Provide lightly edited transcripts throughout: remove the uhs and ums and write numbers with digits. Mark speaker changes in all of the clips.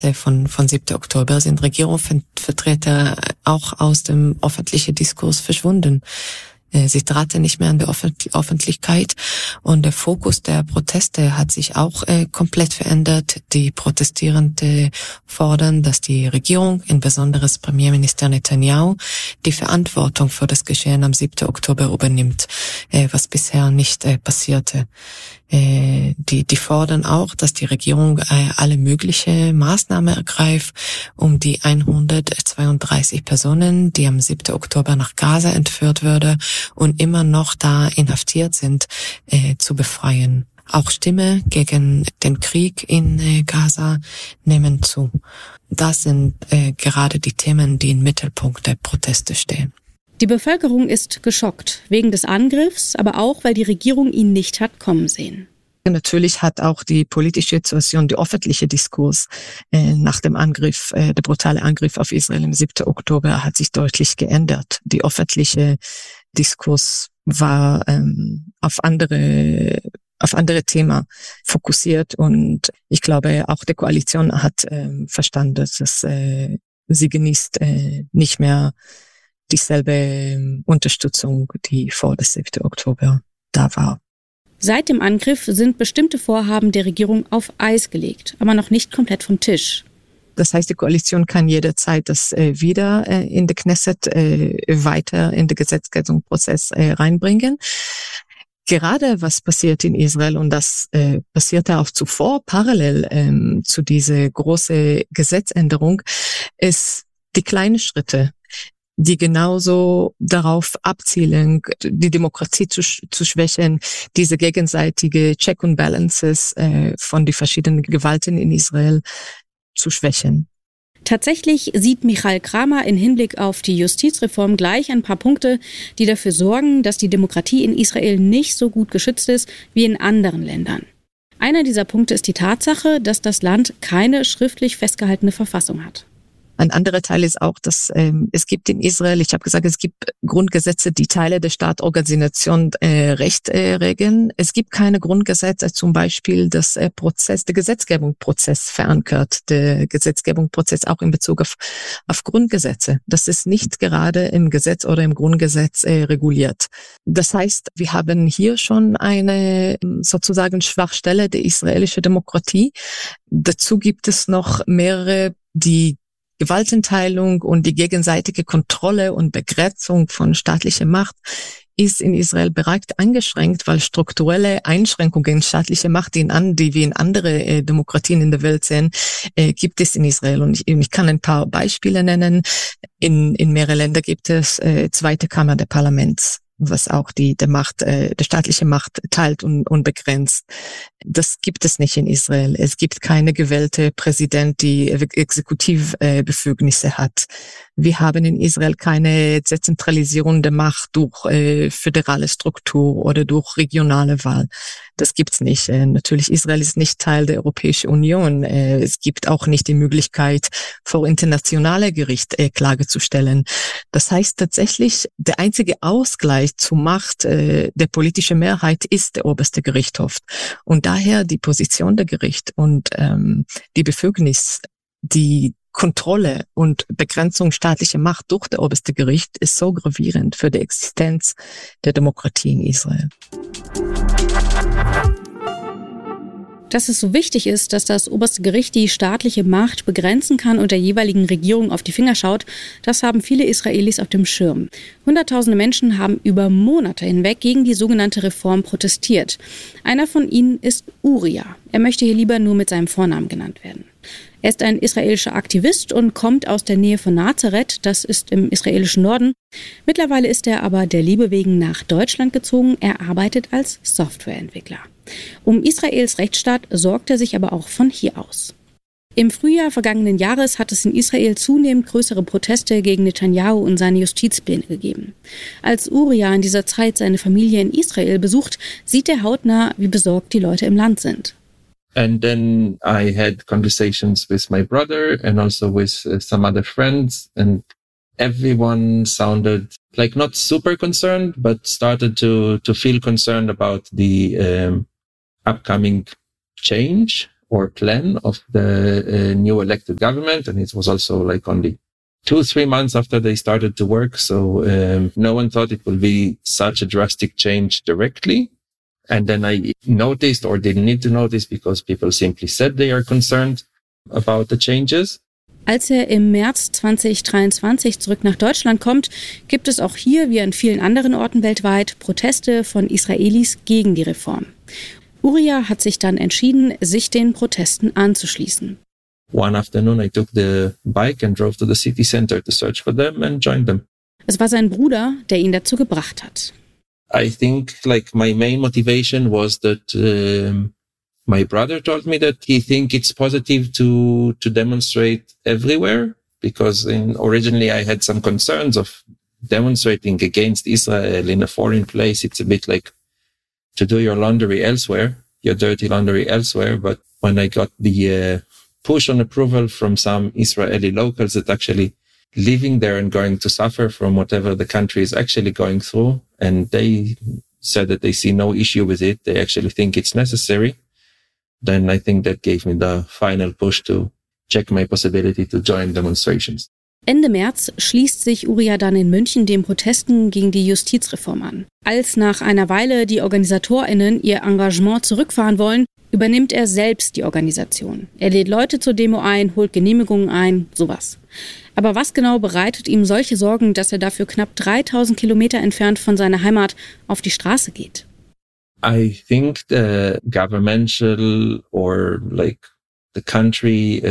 Speaker 1: von 7. Oktober sind Regierungsvertreter auch aus dem öffentlichen Diskurs verschwunden. Sie traten nicht mehr an der Öffentlichkeit und der Fokus der Proteste hat sich auch komplett verändert. Die Protestierenden fordern, dass die Regierung, insbesondere Premierminister Netanyahu, die Verantwortung für das Geschehen am 7. Oktober übernimmt, was bisher nicht passierte. Die fordern auch, dass die Regierung alle mögliche Maßnahmen ergreift, um die 132 Personen, die am 7. Oktober nach Gaza entführt wurde und immer noch da inhaftiert sind, zu befreien. Auch Stimme gegen den Krieg in Gaza nehmen zu. Das sind gerade die Themen, die im Mittelpunkt der Proteste stehen.
Speaker 2: Die Bevölkerung ist geschockt, wegen des Angriffs, aber auch, weil die Regierung ihn nicht hat kommen sehen.
Speaker 1: Natürlich hat auch die politische Situation, der öffentliche Diskurs nach dem Angriff, der brutale Angriff auf Israel am 7. Oktober hat sich deutlich geändert. Die öffentliche Diskurs war auf andere Themen fokussiert und ich glaube, auch die Koalition hat verstanden, dass sie genießt nicht mehr dieselbe Unterstützung, die vor dem 7. Oktober da war.
Speaker 2: Seit dem Angriff sind bestimmte Vorhaben der Regierung auf Eis gelegt, aber noch nicht komplett vom Tisch.
Speaker 1: Das heißt, die Koalition kann jederzeit das wieder in der Knesset weiter in den Gesetzgebungsprozess reinbringen. Gerade was passiert in Israel, und das passierte auch zuvor parallel zu dieser großen Gesetzänderung, ist die kleinen Schritte, die genauso darauf abzielen, die Demokratie zu schwächen, diese gegenseitige Check and Balances von den verschiedenen Gewalten in Israel zu schwächen.
Speaker 2: Tatsächlich sieht Michael Kramer in Hinblick auf die Justizreform gleich ein paar Punkte, die dafür sorgen, dass die Demokratie in Israel nicht so gut geschützt ist wie in anderen Ländern. Einer dieser Punkte ist die Tatsache, dass das Land keine schriftlich festgehaltene Verfassung hat.
Speaker 1: Ein anderer Teil ist auch, dass es gibt in Israel, ich habe gesagt, es gibt Grundgesetze, die Teile der Staatorganisation Recht regeln. Es gibt keine Grundgesetze, zum Beispiel der Gesetzgebungsprozess verankert, der Gesetzgebungsprozess auch in Bezug auf Grundgesetze. Das ist nicht gerade im Gesetz oder im Grundgesetz reguliert. Das heißt, wir haben hier schon eine sozusagen Schwachstelle der israelischen Demokratie. Dazu gibt es noch mehrere, die Gewaltenteilung und die gegenseitige Kontrolle und Begrenzung von staatlicher Macht ist in Israel bereits eingeschränkt, weil strukturelle Einschränkungen staatlicher Macht, die wir in andere Demokratien in der Welt sehen, gibt es in Israel. Und ich kann ein paar Beispiele nennen. In mehreren Ländern gibt es zweite Kammer des Parlaments, was auch die staatliche Macht teilt und begrenzt. Das gibt es nicht in Israel. Es gibt keine gewählte Präsident, die Exekutivbefugnisse hat. Wir haben in Israel keine Dezentralisierung der Macht durch föderale Struktur oder durch regionale Wahl. Das gibt's nicht. Natürlich, Israel ist nicht Teil der Europäischen Union. Es gibt auch nicht die Möglichkeit, vor internationale Gericht Klage zu stellen. Das heißt tatsächlich, der einzige Ausgleich zur Macht der politischen Mehrheit ist der oberste Gerichtshof. Und daher die Position der Gericht und die Befugnis, die Kontrolle und Begrenzung staatlicher Macht durch das oberste Gericht ist so gravierend für die Existenz der Demokratie in Israel.
Speaker 2: Dass es so wichtig ist, dass das oberste Gericht die staatliche Macht begrenzen kann und der jeweiligen Regierung auf die Finger schaut, das haben viele Israelis auf dem Schirm. Hunderttausende Menschen haben über Monate hinweg gegen die sogenannte Reform protestiert. Einer von ihnen ist Uriah. Er möchte hier lieber nur mit seinem Vornamen genannt werden. Er ist ein israelischer Aktivist und kommt aus der Nähe von Nazareth, das ist im israelischen Norden. Mittlerweile ist er aber der Liebe wegen nach Deutschland gezogen. Er arbeitet als Softwareentwickler. Um Israels Rechtsstaat sorgt er sich aber auch von hier aus. Im Frühjahr vergangenen Jahres hat es in Israel zunehmend größere Proteste gegen Netanyahu und seine Justizpläne gegeben. Als Uriah in dieser Zeit seine Familie in Israel besucht, sieht er hautnah, wie besorgt die Leute im Land sind.
Speaker 3: And then I had conversations with my brother and also with some other friends, and everyone sounded like not super concerned, but started to feel concerned about the upcoming change or plan of the new elected government. And it was also like only 2-3 months after they started to work. So no one thought it would be such a drastic change directly. And then I noticed, or didn't need to notice, because people simply said they are concerned about the changes.
Speaker 2: Als im März 2023 zurück nach Deutschland kommt, gibt es auch hier, wie an vielen anderen Orten weltweit, Proteste von Israelis gegen die Reform. Uriah hat sich dann entschieden, sich den Protesten anzuschließen.
Speaker 3: One afternoon I took the bike and drove to the city center to search for them and join them.
Speaker 2: Es war sein Bruder, der ihn dazu gebracht hat.
Speaker 3: I think like my main motivation was that my brother told me that he think it's positive to demonstrate everywhere, because originally I had some concerns of demonstrating against Israel in a foreign place. It's a bit like to do your laundry elsewhere, your dirty laundry elsewhere. But when I got the push on approval from some Israeli locals that actually living there and going to suffer from whatever the country is actually going through, and they said that they see no issue with it, they actually think it's necessary, then I think that gave me the final push to check my possibility to join demonstrations.
Speaker 2: Ende März schließt sich Uriah dann in München den Protesten gegen die Justizreform an. Als nach einer Weile die OrganisatorInnen ihr Engagement zurückfahren wollen, übernimmt er selbst die Organisation. Er lädt Leute zur Demo ein, holt Genehmigungen ein, sowas. Aber was genau bereitet ihm solche Sorgen, dass er dafür knapp 3000 Kilometer entfernt von seiner Heimat auf die Straße geht?
Speaker 3: I think the governmental or like the country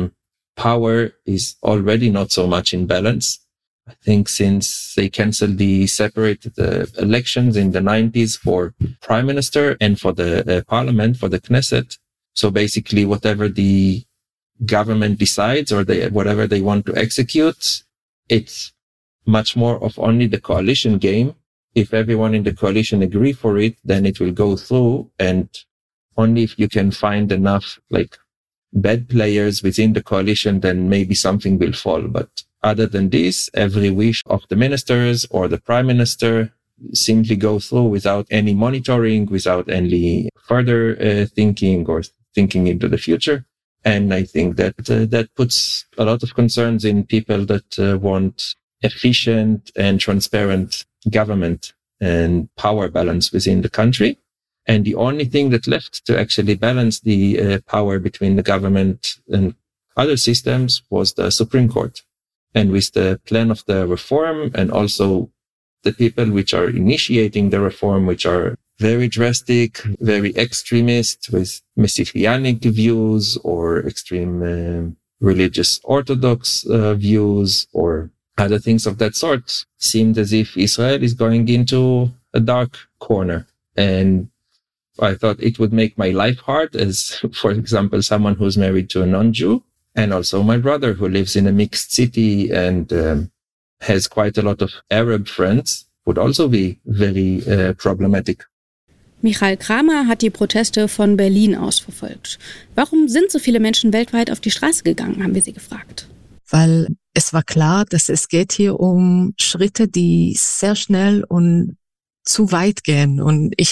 Speaker 3: power is already not so much in balance. I think since they canceled the separated elections in the 90s for prime minister and for the parliament, for the Knesset. So basically whatever the government decides or whatever they want to execute, it's much more of only the coalition game. If everyone in the coalition agree for it, then it will go through. And only if you can find enough like bad players within the coalition, then maybe something will fall. But other than this, every wish of the ministers or the prime minister simply go through without any monitoring, without any further thinking or thinking into the future. And I think that that puts a lot of concerns in people that want efficient and transparent government and power balance within the country. And the only thing that left to actually balance the power between the government and other systems was the Supreme Court. And with the plan of the reform and also the people which are initiating the reform, which are very drastic, very extremist with messianic views or extreme religious orthodox views or other things of that sort, seemed as if Israel is going into a dark corner. And I thought it would make my life hard as, for example, someone who's married to a non-Jew, and also my brother who lives in a mixed city and has quite a lot of Arab friends, would also be very problematic.
Speaker 2: Michael Kramer hat die Proteste von Berlin aus verfolgt. Warum sind so viele Menschen weltweit auf die Straße gegangen, haben wir sie gefragt.
Speaker 1: Weil es war klar, dass es geht hier um Schritte, die sehr schnell und zu weit gehen. Und ich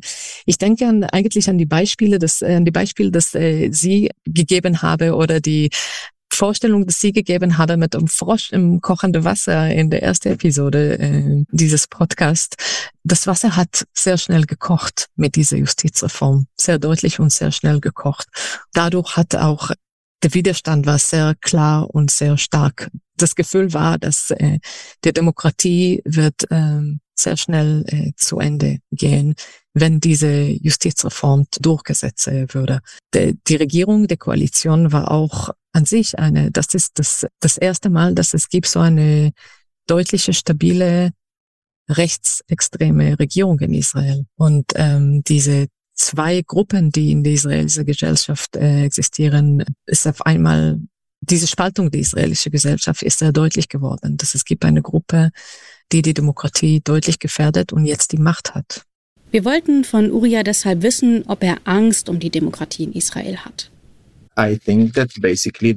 Speaker 1: denke eigentlich an die Beispiele, das Sie gegeben habe oder die Vorstellung, dass Sie gegeben habe mit dem Frosch im kochenden Wasser in der ersten Episode dieses Podcasts. Das Wasser hat sehr schnell gekocht mit dieser Justizreform, sehr deutlich und sehr schnell gekocht. Dadurch hat auch der Widerstand war sehr klar und sehr stark. Das Gefühl war, dass die Demokratie wird sehr schnell zu Ende gehen, wenn diese Justizreform durchgesetzt würde. Die Regierung, die Koalition war auch an sich das ist das erste Mal, dass es gibt so eine deutliche, stabile, rechtsextreme Regierung in Israel. Und diese zwei Gruppen, die in der israelischen Gesellschaft existieren, ist auf einmal diese Spaltung der israelischen Gesellschaft ist sehr deutlich geworden. Dass es gibt eine Gruppe, die Demokratie deutlich gefährdet und jetzt die Macht hat.
Speaker 2: Wir wollten von Uriah deshalb wissen, ob er Angst um die Demokratie in Israel hat.
Speaker 3: I think that basically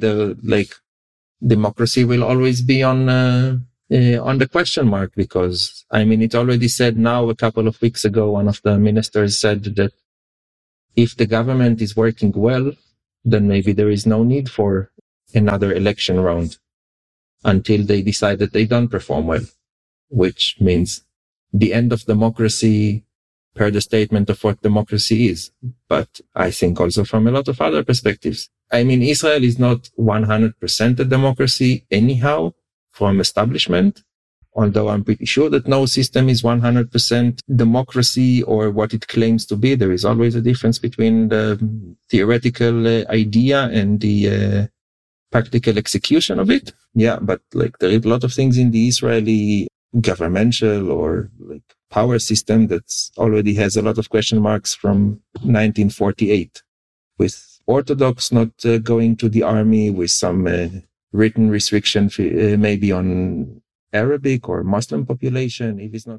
Speaker 3: democracy will always be on the question mark, because I mean it already said now a couple of weeks ago, one of the ministers said that if the government is working well, then maybe there is no need for another election round until they decide that they don't perform well, which means the end of democracy per the statement of what democracy is. But I think also from a lot of other perspectives. I mean, Israel is not 100% a democracy anyhow from establishment, although I'm pretty sure that no system is 100% democracy or what it claims to be. There is always a difference between the theoretical idea and the practical execution of it. Yeah, but like there is a lot of things in the Israeli governmental or like power system that already has a lot of question marks from 1948, with Orthodox not going to the army, with some written restriction maybe on Arabic or Muslim population, if it's not.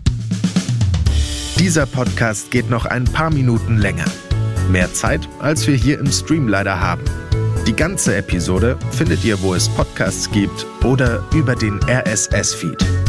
Speaker 4: Dieser Podcast geht noch ein paar Minuten länger. Mehr Zeit, als wir hier im Stream leider haben. Die ganze Episode findet ihr, wo es Podcasts gibt oder über den RSS-Feed.